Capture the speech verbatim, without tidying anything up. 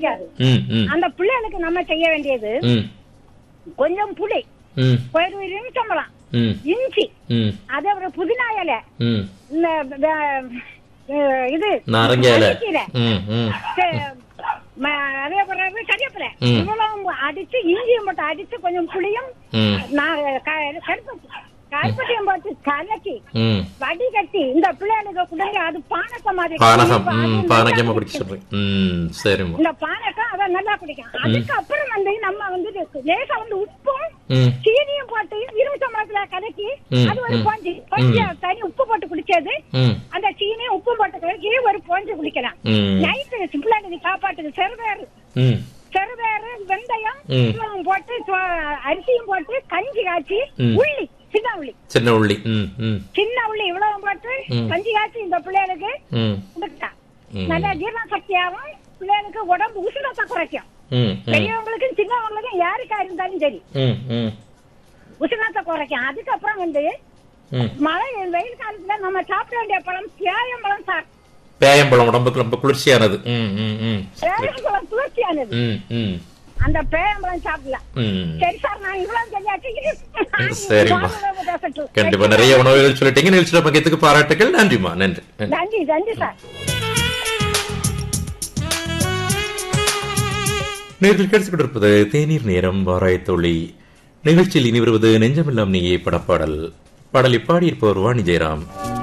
பிடிக்காது. ம், ம், அந்த பிள்ளைகளுக்கு நம்ம செய்ய வேண்டியது ம், கொஞ்சம் புளி, ம், ஒரு நிமிஷம்பளம், ம், இஞ்சி, ம், அதே ஒரு புதினா இலை, ம். இந்த வே- அஹ் இது நாரங்க இலை. அரைக்கீரை, ம், ம், சே- ம- அதே பிறகு கறிவேப்பிலை, ம். இவ்வளவு அடிச்சு இஞ்சியும் போட்டு அடிச்சு கொஞ்சம் புளியும் ம், நான் க- கருப்பட்டி கருப்பட்டியும் போட்டு கலக்கி ம். வடிகட்டி இந்த பிள்ளைகளுக்கு கொடுங்க. அது பானக்கம் மாதிரி பானகம். அது ம், நல்லா பானகமா குடிக்க குடிக்கும். சொல்றேன். ம், சரிம்மா. இந்த பானக்கம் அதை நல்லா குடிக்கும். அதுக்கப்புறம் வந்து நம்ம வந்து லேசா வந்து உப்பும் ம், சீனியும் போட்டு இருபத்தொம்பதுல கலக்கி ம், அது ஒரு ம். போஞ்சி கொஞ்சி தனி உப்பு போட்டு குடிச்சது. ம், அந்த சீனியும் உப்பு போட்டு கலக்கி ஒரு போஞ்சி குடிக்கலாம். ம், நைட்டு சிம்பிளா நீ காப்பாட்டுது செருவேறு ம், செருவேறு வெந்தயம் ம். இவ்வளவும் போட்டு சோ- அரிசியும் போட்டு கஞ்சி காய்ச்சி ம். உள்ளி சின்ன உள்ளி சின்ன உள்ளி. ம், ம், சின்ன உள்ளி இவ்வளவு போட்டு ம். கஞ்சி காய்ச்சி இந்த பிள்ளைகளுக்கு ம், கொடுத்தா ம். நல்ல ஜீரண சக்தியாகவும் பிள்ளைகளுக்கு உடம்பு உஷ்ணத்தை குறைக்கும். ம், ம், பெரியவங்களுக்கும் சின்னவங்களுக்கும் யாருக்கா இருந்தாலும் சரி ம், ம், உஷ்ணத்தை குறைக்கும். அதுக்கப்புறம் வந்து ம். மழை வெயில் காலத்துல நம்ம சாப்பிட வேண்டிய பழம் பேயம்பழம் சார். பேயம்பழம் உடம்புக்கு ரொம்ப குளிர்ச்சியானது. ம், ம், ம். பேயம்பழம் குளிர்ச்சியானது. ம், ம், அந்த பேயம்பழம் சாப்பிடலாம். ம். சரி சார், நான் இவ்வளவு சொல்லியாச்சு. சரிம்மா. கண்டிப்பா நிறைய உணவுகள் சொல்லிட்டீங்க. நிகழ்ச்சியில பங்கேற்றுக்கு பாராட்டுகள். நன்றிம்மா. நன்றி. நன்றி. நன்றி நன்றி சார். நேர்கள் கேட்டுக்கொண்டிருப்பது தேநீர் நேரம் வாராயத்தொழி நிகழ்ச்சியில் இனி வருவது நெஞ்சமெல்லாம் நீயே படப்பாடல். பாடலை பாடியிருப்பவர் வாணி ஜெயராம்.